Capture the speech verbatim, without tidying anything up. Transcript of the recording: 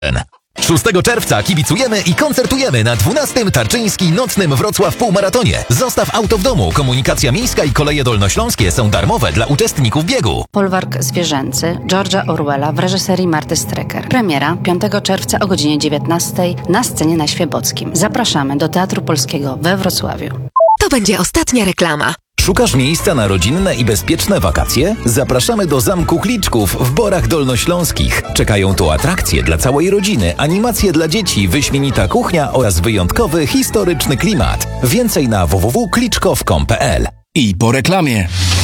szóstego czerwca kibicujemy i koncertujemy na dwunastym Tarczyński Nocnym Wrocław Półmaratonie. Zostaw auto w domu. Komunikacja miejska i koleje dolnośląskie są darmowe dla uczestników biegu. Folwark zwierzęcy George'a Orwella w reżyserii Marty Strecker. Premiera piątego czerwca o godzinie dziewiętnastej na scenie na Świebockim. Zapraszamy do Teatru Polskiego we Wrocławiu. To będzie ostatnia reklama. Szukasz miejsca na rodzinne i bezpieczne wakacje? Zapraszamy do Zamku Kliczków w Borach Dolnośląskich. Czekają tu atrakcje dla całej rodziny, animacje dla dzieci, wyśmienita kuchnia oraz wyjątkowy historyczny klimat. Więcej na w w w kropka kliczkow kropka com kropka p l. I po reklamie.